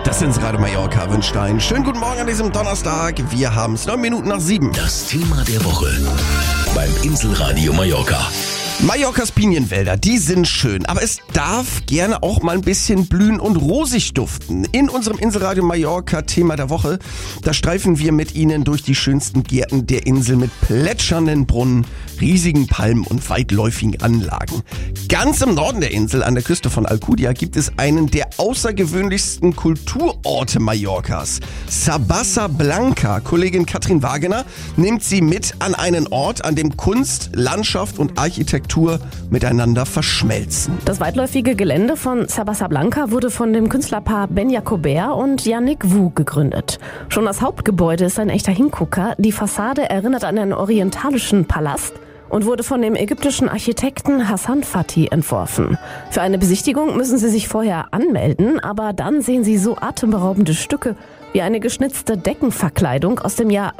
Das sind Radio Mallorca, Wünstein. Schönen guten Morgen an diesem Donnerstag. Wir haben es 9 Minuten nach 7. Das Thema der Woche beim Inselradio Mallorca. Mallorcas Pinienwälder, die sind schön, aber es darf gerne auch mal ein bisschen blühen und rosig duften. In unserem Inselradio Mallorca Thema der Woche, da streifen wir mit Ihnen durch die schönsten Gärten der Insel mit plätschernden Brunnen, riesigen Palmen und weitläufigen Anlagen. Ganz im Norden der Insel, an der Küste von Alcudia, gibt es einen der außergewöhnlichsten Kulturorte Mallorcas. Sabasa Blanca. Kollegin Katrin Wagener nimmt Sie mit an einen Ort, an dem Kunst, Landschaft und Architektur miteinander verschmelzen. Das weitläufige Gelände von Sabasa Blanca wurde von dem Künstlerpaar Ben Jacobert und Yannick Wu gegründet. Schon das Hauptgebäude ist ein echter Hingucker. Die Fassade erinnert an einen orientalischen Palast und wurde von dem ägyptischen Architekten Hassan Fatih entworfen. Für eine Besichtigung müssen Sie sich vorher anmelden, aber dann sehen Sie so atemberaubende Stücke wie eine geschnitzte Deckenverkleidung aus dem Jahr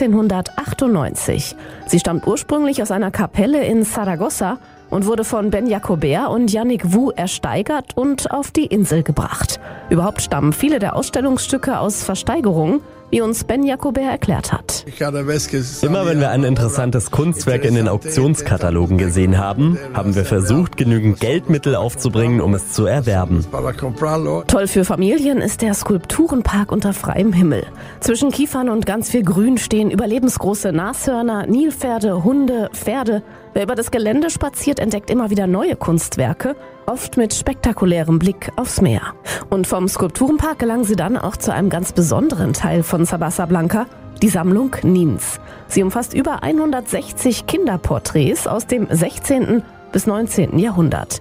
1498. Sie stammt ursprünglich aus einer Kapelle in Saragossa und wurde von Ben Jacobert und Yannick Wu ersteigert und auf die Insel gebracht. Überhaupt stammen viele der Ausstellungsstücke aus Versteigerungen, wie uns Ben Jacobert erklärt hat. Immer wenn wir ein interessantes Kunstwerk in den Auktionskatalogen gesehen haben, haben wir versucht, genügend Geldmittel aufzubringen, um es zu erwerben. Toll für Familien ist der Skulpturenpark unter freiem Himmel. Zwischen Kiefern und ganz viel Grün stehen überlebensgroße Nashörner, Nilpferde, Hunde, Pferde. Wer über das Gelände spaziert, entdeckt immer wieder neue Kunstwerke, oft mit spektakulärem Blick aufs Meer. Und vom Skulpturenpark gelangen Sie dann auch zu einem ganz besonderen Teil von Sabasa Blanca, die Sammlung Nins. Sie umfasst über 160 Kinderporträts aus dem 16. bis 19. Jahrhundert.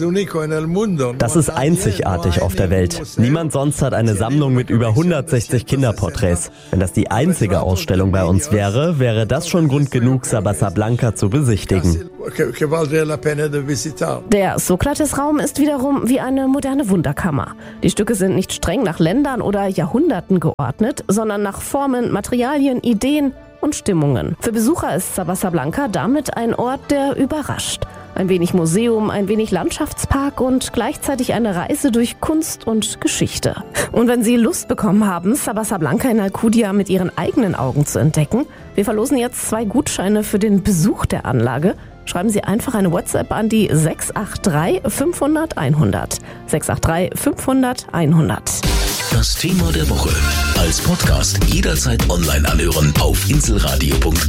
Das ist einzigartig auf der Welt. Niemand sonst hat eine Sammlung mit über 160 Kinderporträts. Wenn das die einzige Ausstellung bei uns wäre, wäre das schon Grund genug, Sabasa Blanca zu besichtigen. Der Sokrates-Raum ist wiederum wie eine moderne Wunderkammer. Die Stücke sind nicht streng nach Ländern oder Jahrhunderten geordnet, sondern nach Formen, Materialien, Ideen und Stimmungen. Für Besucher ist Sabasa Blanca damit ein Ort, der überrascht. Ein wenig Museum, ein wenig Landschaftspark und gleichzeitig eine Reise durch Kunst und Geschichte. Und wenn Sie Lust bekommen haben, Sabasa Blanca in Alcudia mit Ihren eigenen Augen zu entdecken, wir verlosen jetzt 2 Gutscheine für den Besuch der Anlage. Schreiben Sie einfach eine WhatsApp an die 683 500 100. 683 500 100. Das Thema der Woche als Podcast jederzeit online anhören auf inselradio.com.